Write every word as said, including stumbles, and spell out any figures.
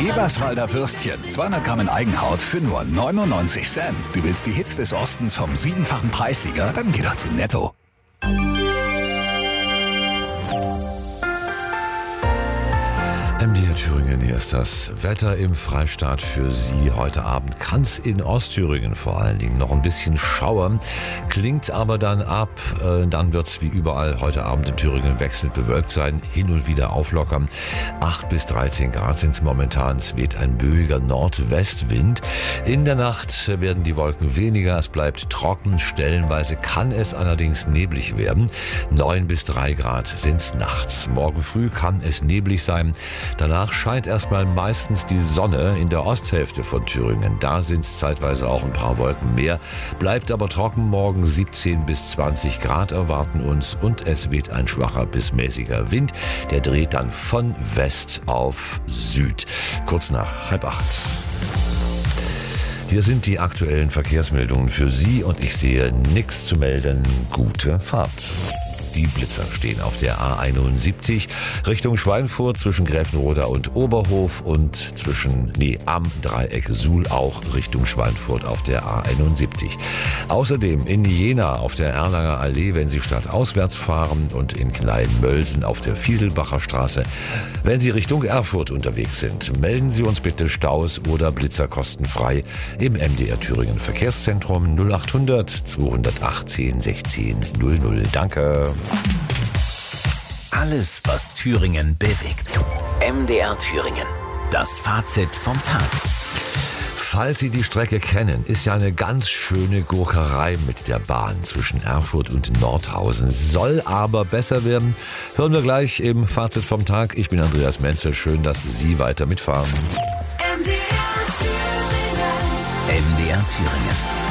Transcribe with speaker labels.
Speaker 1: Eberswalder Würstchen, zweihundert Gramm in Eigenhaut für nur neunundneunzig Cent. Du willst die Hits des Ostens vom siebenfachen Preissieger? Dann geh doch zu Netto.
Speaker 2: M D R Thüringen, hier ist das Wetter im Freistaat für Sie. Heute Abend kann es in Ostthüringen vor allen Dingen noch ein bisschen schauern, klingt aber dann ab. Äh, dann wird es wie überall heute Abend in Thüringen wechselnd bewölkt sein, hin und wieder auflockern. acht bis dreizehn Grad sind es momentan, es weht ein böiger Nordwestwind. In der Nacht werden die Wolken weniger, es bleibt trocken, stellenweise kann es allerdings neblig werden. neun bis drei Grad sind es nachts. Morgen früh kann es neblig sein. Danach scheint erstmal meistens die Sonne in der Osthälfte von Thüringen. Da sind es zeitweise auch ein paar Wolken mehr. Bleibt aber trocken, morgen siebzehn bis zwanzig Grad erwarten uns und es weht ein schwacher bis mäßiger Wind. Der dreht dann von West auf Süd. Kurz nach halb acht. Hier sind die aktuellen Verkehrsmeldungen für Sie und ich sehe nichts zu melden. Gute Fahrt. Die Blitzer stehen auf der A einundsiebzig Richtung Schweinfurt zwischen Gräfenroda und Oberhof und zwischen, nee, am Dreieck Suhl auch Richtung Schweinfurt auf der A einundsiebzig. Außerdem in Jena auf der Erlanger Allee, wenn Sie stadtauswärts fahren, und in Kleinmölsen auf der Fieselbacher Straße. Wenn Sie Richtung Erfurt unterwegs sind, melden Sie uns bitte Staus oder Blitzer kostenfrei im M D R Thüringen Verkehrszentrum null achthundert zweihundertachtzehn sechzehn null null. Danke.
Speaker 1: Alles, was Thüringen bewegt. M D R Thüringen. Das Fazit vom Tag.
Speaker 2: Falls Sie die Strecke kennen, ist ja eine ganz schöne Gurkerei mit der Bahn zwischen Erfurt und Nordhausen. Soll aber besser werden. Hören wir gleich im Fazit vom Tag. Ich bin Andreas Menzel. Schön, dass Sie weiter mitfahren.
Speaker 1: M D R Thüringen. M D R Thüringen.